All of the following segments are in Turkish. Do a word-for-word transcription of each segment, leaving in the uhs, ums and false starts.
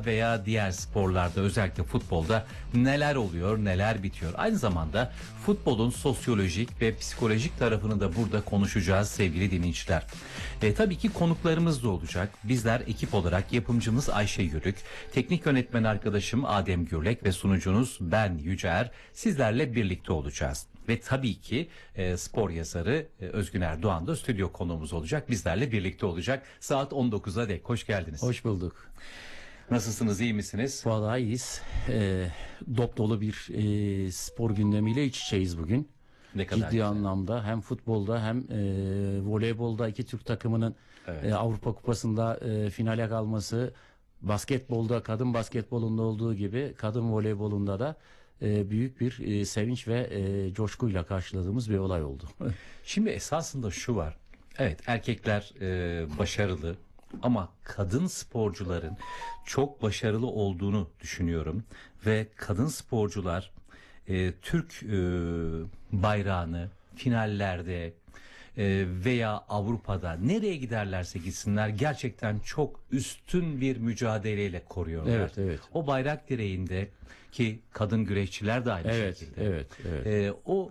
veya diğer sporlarda, özellikle futbolda neler oluyor, neler bitiyor. Aynı zamanda futbolun sosyolojik ve psikolojik tarafını da burada konuşacağız sevgili dinleyiciler. E, tabii ki konuklarımız da olacak. Bizler ekip olarak yapımcımız Ayşe Yürük, teknik yönetmen arkadaşım Adem Gürlek ve sunucunuz ben Yücer sizlerle birlikte olacağız. Ve tabii ki e, spor yazarı e, Özgün Erdoğan da stüdyo konuğumuz olacak. Bizlerle birlikte olacak. Saat on dokuza dek. Hoş geldiniz. Hoş bulduk. Nasılsınız, iyi misiniz? Vallahi iyiyiz. E, dop dolu bir e, spor gündemiyle iç içeyiz bugün. Ne kadar Ciddi güzel. anlamda hem futbolda hem e, voleybolda iki Türk takımının Evet. e, Avrupa Kupası'nda e, finale kalması, basketbolda, kadın basketbolunda olduğu gibi kadın voleybolunda da e, büyük bir e, sevinç ve e, coşkuyla karşıladığımız bir olay oldu. Şimdi esasında şu var. Evet, erkekler e, başarılı ama kadın sporcuların çok başarılı olduğunu düşünüyorum. Ve kadın sporcular e, Türk e, bayrağını finallerde e, veya Avrupa'da nereye giderlerse gitsinler gerçekten çok üstün bir mücadeleyle koruyorlar. Evet, evet. O bayrak direğinde ki kadın güreşçiler de aynı Evet, şekilde. evet, evet. E, o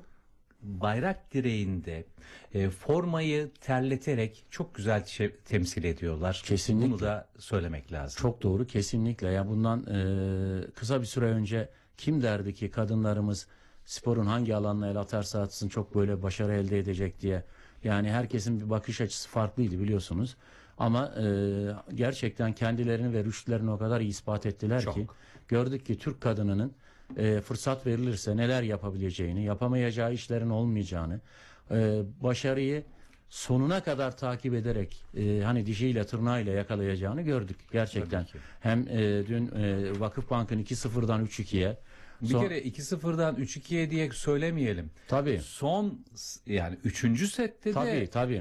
bayrak direğinde e, formayı terleterek çok güzel şey, temsil ediyorlar. Kesinlikle. Bunu da söylemek lazım. Çok doğru, kesinlikle. Ya bundan e, kısa bir süre önce kim derdi ki kadınlarımız sporun hangi alanına el atarsa atsın çok böyle başarı elde edecek diye. Yani herkesin bir bakış açısı farklıydı biliyorsunuz. Ama e, gerçekten kendilerini ve rüştlerini o kadar iyi ispat ettiler Çok. ki gördük ki Türk kadınının e, fırsat verilirse neler yapabileceğini, yapamayacağı işlerin olmayacağını, e, başarıyı sonuna kadar takip ederek e, hani dişiyle tırnağıyla yakalayacağını gördük gerçekten. Tabii ki. Hem e, dün e, Vakıfbank'ın iki sıfırdan üç ikiye Bir son- kere iki sıfırdan üç ikiye diye söylemeyelim. tabii Son yani üçüncü sette tabii de tabii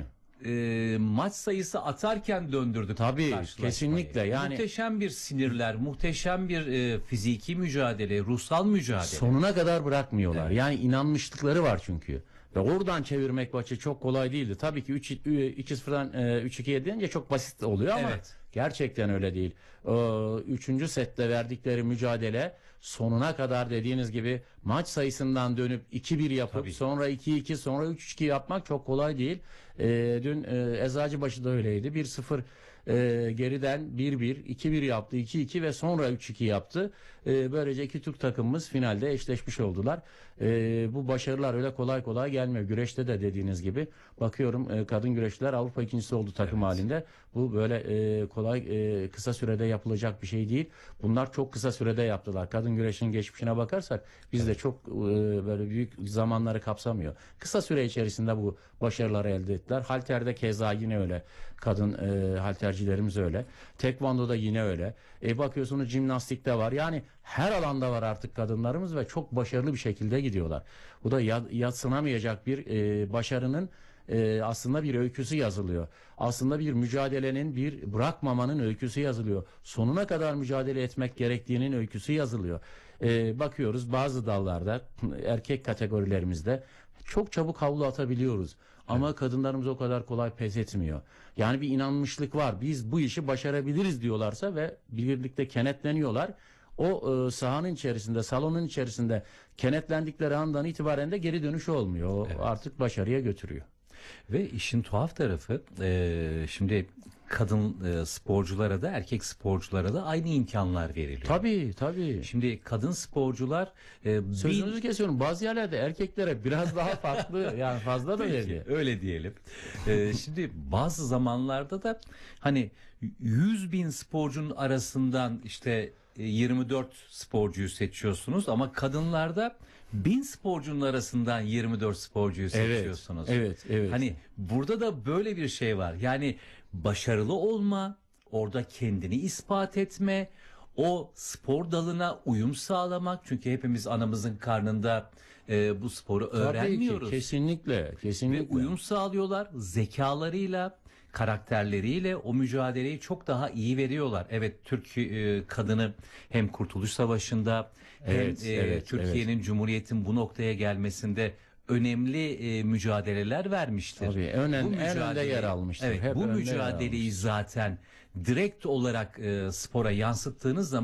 e, maç sayısı atarken döndürdük. Tabii, karşılaşmayı. kesinlikle. Yani- muhteşem bir sinirler, muhteşem bir e, fiziki mücadele, ruhsal mücadele. sonuna kadar bırakmıyorlar. Evet. Yani inanmışlıkları var çünkü. Ve oradan çevirmek maçı çok kolay değildi. Tabii ki üç iki sıfırdan e, üç ikiye deyince çok basit oluyor ama Evet. gerçekten öyle değil. Ee, Üçüncü sette verdikleri mücadele sonuna kadar dediğiniz gibi maç sayısından dönüp iki bir yapıp Tabii. sonra iki iki sonra üç iki yapmak çok kolay değil. Ee, dün e, Eczacıbaşı da öyleydi. bir sıfır e, geriden bir bir, iki bir yaptı, iki iki ve sonra üç iki yaptı. E, böylece iki Türk takımımız finalde eşleşmiş oldular. E, bu başarılar öyle kolay kolay gelmiyor. Güreşte de dediğiniz gibi bakıyorum e, kadın güreşçiler Avrupa ikincisi oldu takım Evet. halinde. Bu böyle e, kolay e, kısa sürede yapılacak bir şey değil. Bunlar çok kısa sürede yaptılar. Kadın güreşin geçmişine bakarsak bizde çok e, böyle büyük zamanları kapsamıyor. Kısa süre içerisinde bu başarıları elde ettiler. Halter'de keza yine öyle. Kadın e, haltercilerimiz öyle. Tekvando'da yine öyle. E bakıyorsunuz jimnastikte var. Yani her alanda var artık kadınlarımız ve çok başarılı bir şekilde gidiyorlar. Bu da ya- yadsınamayacak bir e, başarının e, aslında bir öyküsü yazılıyor. Aslında bir mücadelenin, bir bırakmamanın öyküsü yazılıyor. Sonuna kadar mücadele etmek gerektiğinin öyküsü yazılıyor. E, bakıyoruz bazı dallarda erkek kategorilerimizde çok çabuk havlu atabiliyoruz. Ama kadınlarımız o kadar kolay pes etmiyor. Yani bir inanmışlık var. Biz bu işi başarabiliriz diyorlarsa ve birlikte kenetleniyorlar. O e, sahanın içerisinde, salonun içerisinde kenetlendikleri andan itibaren de geri dönüş olmuyor. O Evet. artık başarıya götürüyor. Ve işin tuhaf tarafı e, şimdi kadın e, sporculara da erkek sporculara da aynı imkanlar veriliyor. Tabii tabii. Şimdi kadın sporcular e, Sözünüzü bin- kesiyorum. Bazı yerlerde erkeklere biraz daha farklı yani fazla da Peki, veriliyor. öyle diyelim. Ee, şimdi bazı zamanlarda da hani yüz bin sporcunun arasından işte e, yirmi dört sporcuyu seçiyorsunuz ama kadınlarda bin sporcunun arasından yirmi dört sporcuyu Evet, seçiyorsunuz. evet, evet. Hani burada da böyle bir şey var. Yani başarılı olma, orada kendini ispat etme, o spor dalına uyum sağlamak. Çünkü hepimiz anamızın karnında e, bu sporu Tabii ki, öğrenmiyoruz. kesinlikle, Ve kesinlikle. uyum sağlıyorlar. Zekalarıyla, karakterleriyle o mücadeleyi çok daha iyi veriyorlar. Evet, Türk e, kadını hem Kurtuluş Savaşı'nda Evet, hem e, evet, Türkiye'nin Cumhuriyet'in bu noktaya gelmesinde önemli e, mücadeleler vermiştir. Tabii, önen- Bu en önde mücadeleyi- yer almıştır. Evet, Hep bu önde yer mücadeleyi almıştır. zaten direkt olarak e, spora yansıttığınız zaman